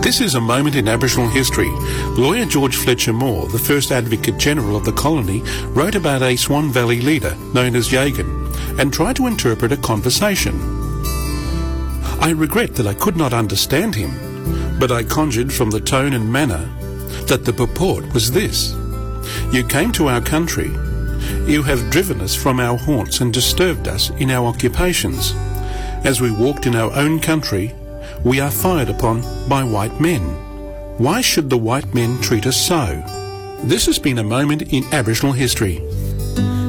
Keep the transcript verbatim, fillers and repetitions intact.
This is a moment in Aboriginal history. Lawyer George Fletcher Moore, the first Advocate General of the colony, wrote about a Swan Valley leader known as Yagan and tried to interpret a conversation. I regret that I could not understand him, but I conjured from the tone and manner that the purport was this: "You came to our country. You have driven us from our haunts and disturbed us in our occupations. As we walked in our own country, we are fired upon by white men. Why should the white men treat us so?" This has been a moment in Aboriginal history.